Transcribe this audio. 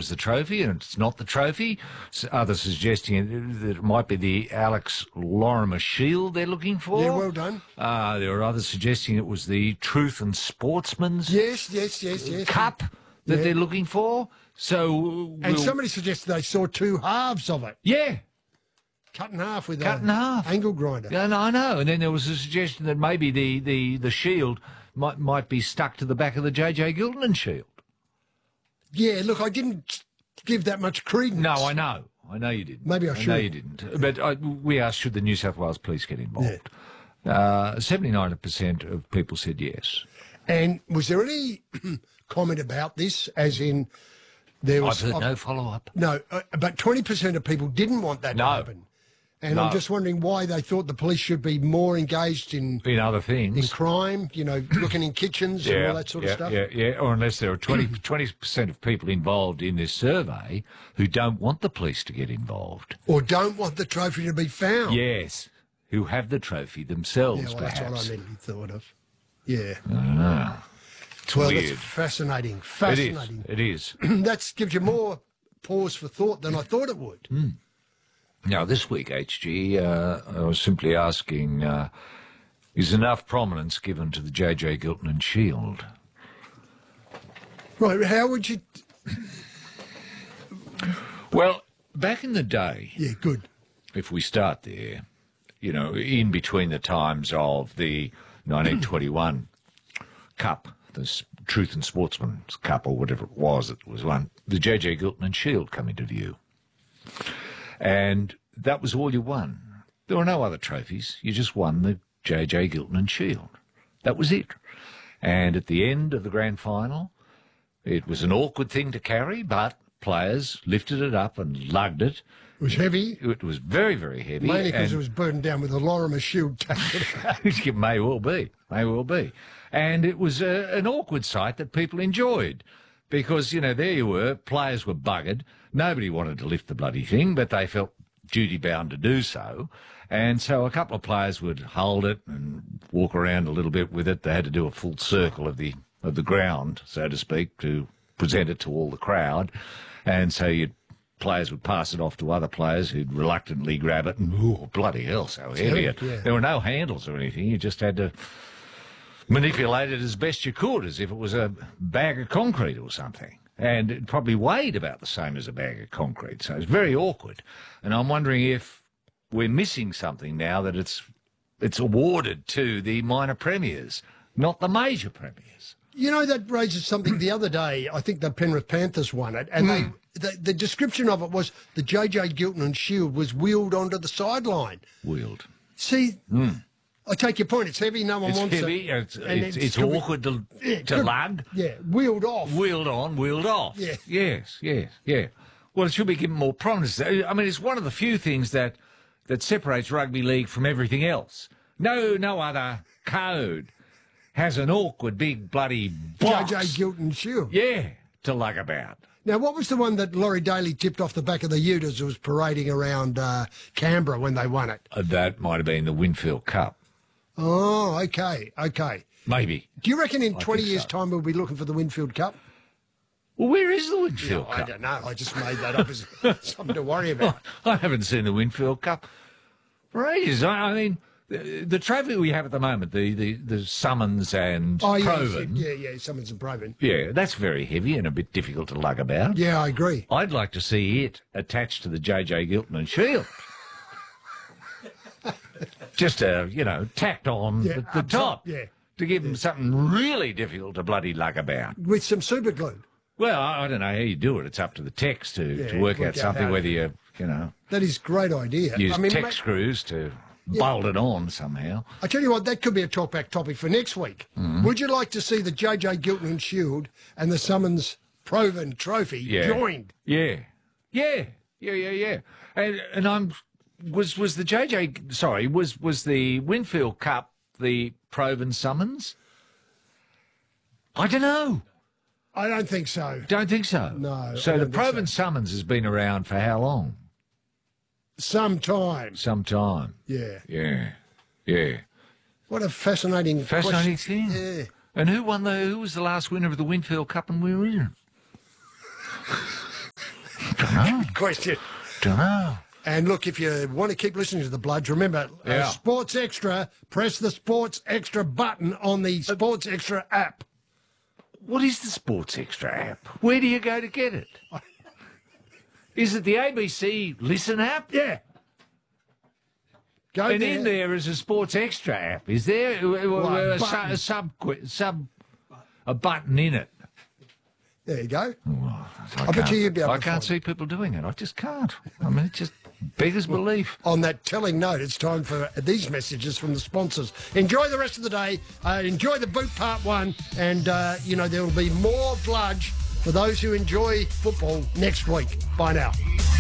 was the trophy, and it's not the trophy. Others suggesting that it might be the Alex Lorimer Shield they're looking for. Yeah, well done. There are others suggesting it was the Truth and Sportsman's Yes. Cup that they're looking for. So, And somebody suggested they saw two halves of it. Yeah. Cut in half with Cut in half. angle grinder. Yeah, no, I know. And then there was a suggestion that maybe the shield might be stuck to the back of the J.J. Giltinan shield. Yeah, look, I didn't give that much credence. No, I know. I know you didn't. Maybe I should. know you didn't. But we asked, should the New South Wales Police get involved? 79% of people said yes. And was there any comment about this, as in there was... I've heard no follow-up. No, but 20% of people didn't want that to happen. And I'm just wondering why they thought the police should be more engaged in other things. In crime, looking in kitchens and all that sort of stuff. Yeah, or unless there are 20% of people involved in this survey who don't want the police to get involved. Or don't want the trophy to be found. Yes, who have the trophy themselves, That's perhaps. what I immediately thought of. Yeah. I don't know. It's weird. That's fascinating. It is. That gives you more pause for thought than I thought it would. Now, this week, HG, I was simply asking, is enough prominence given to the J.J. Giltinan Shield? Right, how would you... Well, back in the day... Yeah, good. If we start there, in between the times of the 1921 Cup, the Truth and Sportsman's Cup, or whatever it was won, the J.J. Giltinan Shield come into view. And that was all you won. There were no other trophies. You just won the J.J. Giltinan Shield. That was it. And at the end of the grand final, it was an awkward thing to carry, but players lifted it up and lugged it. It was heavy. It was very, very heavy. Mainly because it was burdened down with the Lorimer Shield tape. It may well be. And it was an awkward sight that people enjoyed. Because, there you were, players were buggered. Nobody wanted to lift the bloody thing, but they felt duty-bound to do so. And so a couple of players would hold it and walk around a little bit with it. They had to do a full circle of the ground, so to speak, to present it to all the crowd. And so players would pass it off to other players who'd reluctantly grab it. And, oh, bloody hell, so heavy. Yeah. There were no handles or anything. You just had to manipulate it as best you could, as if it was a bag of concrete or something. And it probably weighed about the same as a bag of concrete, so it's very awkward. And I'm wondering if we're missing something now, that it's awarded to the minor premiers, not the major premiers. That raises something. The other day, I think the Penrith Panthers won it, and the description of it was the J.J. Giltinan Shield was wheeled onto the sideline. Wheeled. See... I take your point. It's heavy. No one wants heavy, it. It's awkward to lug. Yeah, wheeled off. Wheeled on, wheeled off. Yeah. Yes. Well, it should be given more prominence. I mean, it's one of the few things that separates rugby league from everything else. No other code has an awkward big bloody box. J.J. Giltinan Shield. Yeah, to lug about. Now, what was the one that Laurie Daly tipped off the back of the ute as it was parading around Canberra when they won it? That might have been the Winfield Cup. Oh, okay. Maybe. Do you reckon in 20 years' time we'll be looking for the Winfield Cup? Well, where is the Winfield Cup? I don't know. I just made that up as something to worry about. I haven't seen the Winfield Cup for ages. I mean, the trophy we have at the moment, the Summons and Provan. Yeah, Summons and Provan. Yeah, that's very heavy and a bit difficult to lug about. Yeah, I agree. I'd like to see it attached to the J.J. Giltinan Shield. Just, tacked on the top. Yeah. To give them something really difficult to bloody lug about. With some super glue. Well, I don't know how you do it. It's up to the techs to work out something, whether you That is a great idea. Use tech screws to bolt it on somehow. I tell you what, that could be a talkback topic for next week. Would you like to see the J.J. Giltinan Shield and the Summons Provan Trophy joined? Yeah. And was the Winfield Cup the Provan Summons? I don't know. I don't think so. Don't think so? No. So the Provan Summons has been around for how long? Some time. Yeah. What a fascinating thing. Yeah. And who was the last winner of the Winfield Cup and we were in? Good question. Don't know. And look, if you want to keep listening to the Bloods, remember, Yeah. Sports Extra, press the Sports Extra button on the Sports Extra app. What is the Sports Extra app? Where do you go to get it? Is it the ABC Listen app? Yeah. Go And there. in there is a Sports Extra app. Is there a button in it? There you go. I bet you'd be able I to can't find see people doing it. I just can't. I mean, it just beggars belief. On that telling note, it's time for these messages from the sponsors. Enjoy the rest of the day. Enjoy the boot part 1. And, there will be more Bludge for those who enjoy football next week. Bye now.